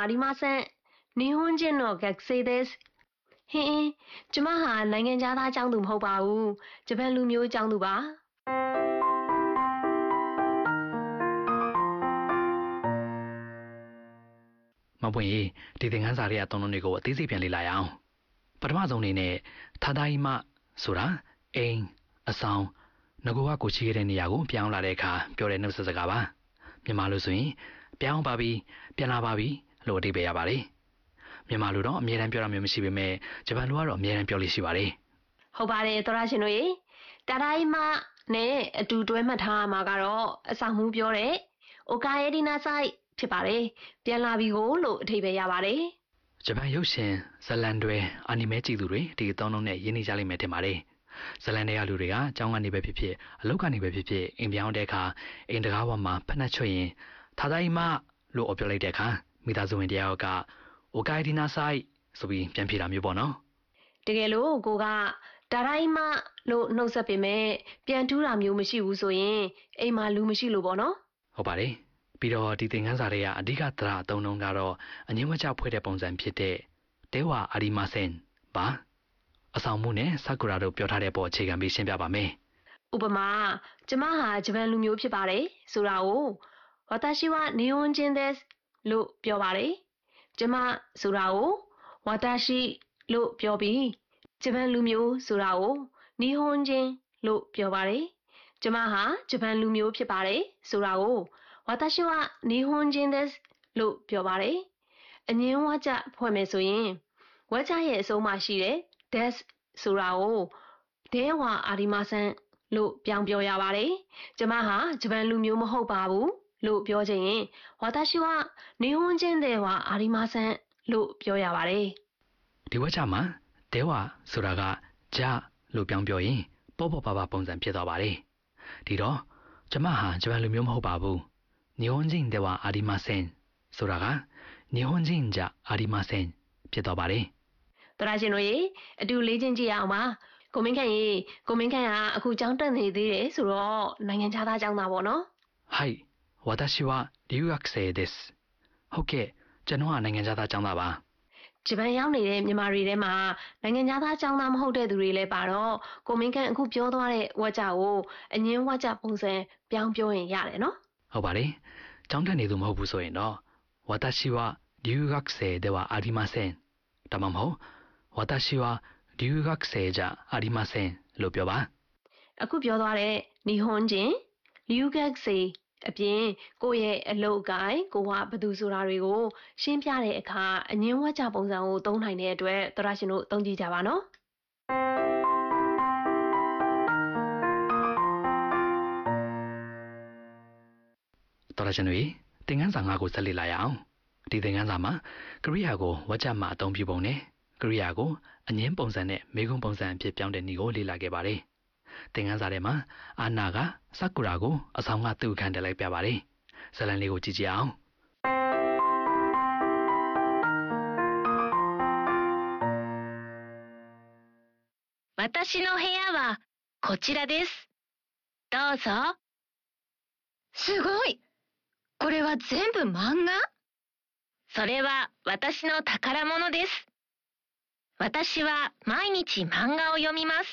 ありません。日本人の学生です。ဟင်းကျမဟာနိုင်ငံခြားသားကျောင်းသူမဟုတ်ပါဘူး။ဂျပန်လူမျိုးကျောင်းသူပါမပွင့်ရေဒီသင်ခန်းစာတွေအသုံးလုံးတွေကိုအသေးစိတ်ပြန်လေ့လာရအောင်ပထမဆုံးအနေနဲ့ထာဒါယီမဆိုတာအိမ်အဆောင်ငကိုကကိုရှိခဲ့တဲ့နေရာကိုပြောင်းလာတဲ့အခါပြောတဲ့နှုတ်ဆက်စကားပါမြန်မာလိုဆိုရင်ပြောင်းပါပြီပြန်လာပါပြီလို့အဓိပ္ပာယ်ရပါတယ်မြန်မာလိုတော့အမြဲတမ်းပြောတာမျိုးမရှိပေမဲ့ဂျပန်လိုကတော့အမြဲတမ်းပြောလို့ရှိပါတယ်ဟုတ်ပါတယ်သောရရှင်တို့ရေတာဒါယီမနဲ့အတူတွဲမှတ်ထားမှာကတော့အဆောင်မှုပြောတဲ့โอกาเอดินาไซဖြစ်ပါတယ်ပြန်လာပြီကိုလို့အဓိပ္ပာယ်ရပါတယ်ဂျပန်ရုပ်ရှင်ဇလန်တွေအနီမဲကြည့်သူတွေဒီအသုံးလုံးနဲ့ရင်းနှီးကြလိမ့်မယ်ထင်ပါတယ်ဇလန်တွေကလူတွေကကျောင်းကနေပဲဖြစ်ဖြစ်အလုပ်ကနေပဲဖြစ်ဖြစ်အိမ်ပြောင်းတဲ့အခါအိမ်တကားပေါ်မှာဖက်နှက်ချွတ်ရင်ထာဒါယီမလို့အပြောလိုက်တဲ့အခါမိသားစုဝင်တယောက်ကโอกาเอดินาไซဆိုပြီးပြန်ဖြေတာမျိုးပေါ့နော်တကယ်လို့ကိုကတာဒါယီမလို့နှုတ်ဆက်ပေမဲ့ပြန်ထူးတာမျိုးမရှိဘူးဆိုရင်အိမ်မှာလူမရှိလို့ပေါ့နော်ဟုတ်ပါတယ်ပြီးတော့ဒီသင်ခန်းစာတွေကအဓိကသရအသုံးလုံးကတော့အငင်းဝကြဖွဲ့တဲ့ပုံစံဖြစ်တဲ့တဲဝါအာရီမာဆန်ပါအဆောင်မှုနဲ့ဆာကူရာတို့ပြောထားတဲ့ပေါ်အခြေခံပြီးရှင်းပြပါမယ်ဥပမာကျမဟာဂျပန်လူမျိုးဖြစ်ပါတယ်ဆိုတာကိုဝါတာရှိဝနီဟွန်ဂျင်ဒက်လို့ပြောပါတယ်ကျမဆိုတာကိုဝါတာရှိလို့ပြောပြီးဂျပန်လူမျိုးဆိုတာကိုနီဟွန်ဂျင်လို့ပြောပါတယ်ကျမဟာဂျပန်လူမျိုးဖြစ်ပါတယ်ဆိုတာကိုဝါတာရှိဝနီဟွန်ဂျင်ဒက်လို့ပြောပါတယ်အငင်းဝကြဖွဲ့မယ်ဆိုရင်ဝကြရဲ့အဆုံးမှာရှိတဲ့ des ဆိုတာကိုဒဲဝါအာဒီမာဆန်လို့ပြောင်းပြောရပါတယ်ကျမဟာဂျပန်လူမျိုးမဟုတ်ပါဘူးလို့ပြောချင်ရင်ဝါတာရှိဝနီဟွန်ဂျင်ဒဲဝါအာဒီမာဆန်လို့ပြောရပါတယ်ဒီဝကြမှာဒဲဝါဆိုတာကဂျလို့ပြောင်းပြောရင်ပေါ့ပေါ့ပါပါပုံစံဖြစ်သွားပါတယ်ဒီတော့ကျမဟာဂျပန်လူမျိုးမဟုတ်ပါဘူး日本人ではありませんဆိုတာက日本人じゃありませんဖြစ်သွားပါတယ်တရာရှင်တို့ရေအတူလေ့ကျင့်ကြည့်ရအောင်ပါကိုမင်းခန့်ရေကိုမင်းခန့်ကအခုကျောင်းတက်နေသေးတယ်ဆိုတော့နိုင်ငံခြားသားကျောင်းသားပေါ့နော်はい私は留学生ですဟုတ်ကဲ့ကျွန်တော်ကနိုင်ငံခြားသားကျောင်းသားပါဂျပန်ရောက်နေတဲ့မြန်မာတွေထဲမှာနိုင်ငံခြားသားကျောင်းသားမဟုတ်တဲ့သူတွေလည်းပါတော့ကိုမင်းခန့်အခုပြောသွားတဲ့ဝါကြကိုအငင်းဝါကြပုံစံပြောင်းပြောရင်ရတယ်နော်ဟုတ်ပါတယ်ကျောင်းတက်နေသူမဟုတ်ဘူးဆိုရင်တော့私は留学生ではありませんဒါမှမဟုတ်私は留学生じゃありませんလို့ပြောပါအခုပြောသွားတဲ့နီဟွန်ဂျင်留学生အပြင်ကိုယ့်ရဲ့အလုပ်အကိုင်ကိုကဘယ်သူဆိုတာတွေကိုရှင်းပြတဲ့အခါအငင်းဝါကြပုံစံကိုသုံးနိုင်တဲ့အတွက်သောရရှင်တို့သုံးကြည့်ကြပါနော်တော်ရရှင်တွေသင်ခန်းစာ5ကိုဆက်လက်လာရအောင်ဒီသင်ခန်းစာမှာကရိယာကိုဝါကြမှာအသုံးပြုပုံနဲ့ကရိယာကိုအငင်းပုံစံနဲ့မေခွန်းပုံစံအဖြစ်ပြောင်းတဲ့နည်းကိုလေ့လာခဲ့ပါတယ်သင်ခန်းစာထဲမှာအာနာကဆာကူရာကိုအဆောင်ကသူ့အခန်းတက်လိုက်ပြပါတယ်ဇာတ်လမ်းလေးကိုကြည့်ကြအောင်私の部屋はこちらですどうぞすごいこれは全部漫画それは私の宝物です私は毎日漫画を読みます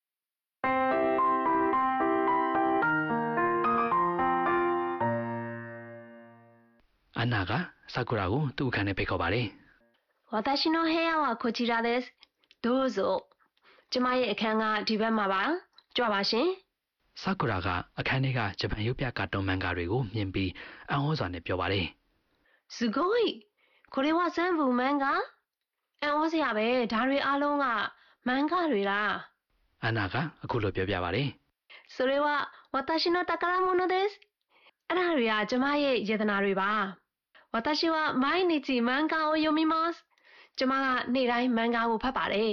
アンナがサクラをသူ့အခန်းထဲဖိတ်ခေါ်ပါတယ်私の部屋はこちらですどうぞကျမရဲ့အခန်းကဒီဘက်မှာပါကြွပါရှင်ဆာကူရာကအခန်းထဲကဂျပန်ရုပ်ပြကာတွန်းမန်ဂါတွေကိုမြင်ပြီးအံ့ဩစွာနဲ့ပြောပါတယ်すごいこれは全部漫画အံ့ဩစရာပဲဒါတွေအားလုံးကမန်ဂါတွေလားအန်နာကအခုလိုပြောပြပါတယ်それは私の宝物ですအဲ့ဒါတွေကကျမရဲ့ယတနာတွေပါ私は毎日漫画を読みますကျမကနေ့တိုင်းမန်ဂါကိုဖတ်ပါတယ်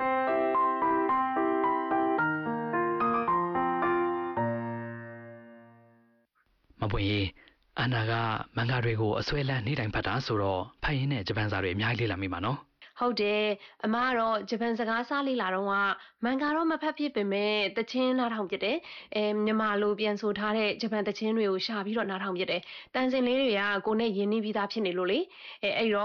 မပွင့်ရေအန်နာကမန်ဂါတွေကိုအစွဲလန်းနေ့တိုင်းဖတ်တာဆိုတော့ဖတ်ရင်းနဲ့ဂျပန်စာတွေအများကြီးလေ့လာမိမှာနော်ဟုတ်တယ်အမကတော့ဂျပန်စကားစားလေ့လာတော့ကမန်ဂါတော့မဖတ်ဖြစ်ပေမဲ့တချင်းနားထောင်ဖြစ်တယ်မြန်မာလိုပြန်ဆိုထားတဲ့ဂျပန်တချင်းတွေကိုရှာပြီးတော့နားထောင်ဖြစ်တယ်တန်စင်လေးတွေကကိုနဲ့ရင်းနှီးပြီးသားဖြစ်နေလို့လေအဲ့တော့